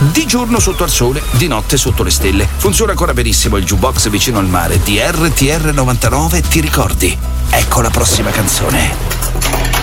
Di giorno sotto al sole, di notte sotto le stelle. Funziona ancora benissimo il jukebox vicino al mare di RTR 99, ti ricordi? Ecco la prossima canzone.